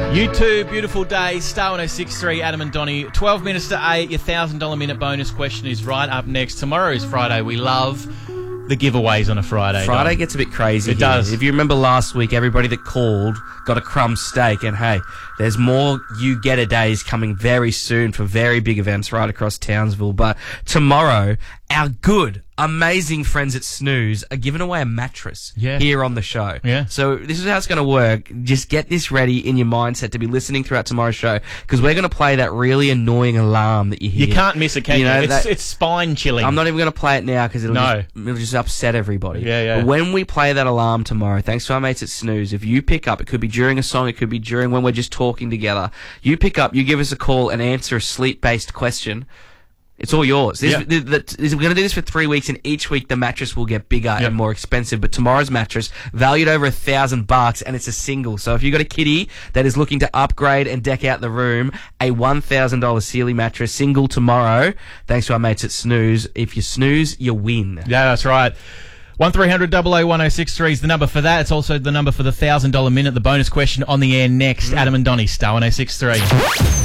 You too, beautiful day. Star 1063, Adam and Donnie. 12 minutes to 8. Your $1,000 minute bonus question is right up next. Tomorrow is Friday. We love the giveaways on a Friday. Friday gets a bit crazy. It here. does. If you remember last week, everybody that called got a crumb steak. And hey, there's more You Get a Days coming very soon for very big events right across Townsville. But tomorrow, our good, amazing friends at Snooze are giving away a mattress here on the show. Yeah. So this is how it's going to work. Just get this ready in your mindset to be listening throughout tomorrow's show, because we're going to play that really annoying alarm that you hear. You can't miss it, can you? know, It's spine chilling. I'm not even going to play it now because it'll just upset everybody. Yeah. But when we play that alarm tomorrow, thanks to our mates at Snooze, if you pick up, it could be during a song, it could be during when we're just talking together, you pick up, you give us a call and answer a sleep-based question. It's all yours. We're going to do this for 3 weeks, and each week the mattress will get bigger and more expensive. But tomorrow's mattress, valued over $1,000, and it's a single. So if you've got a kitty that is looking to upgrade and deck out the room, a $1,000 Sealy mattress, single tomorrow, thanks to our mates at Snooze. If you snooze, you win. Yeah, that's right. 1300 1063 is the number for that. It's also the number for the $1,000 minute, the bonus question on the air next. Adam and Donnie, Star 1063.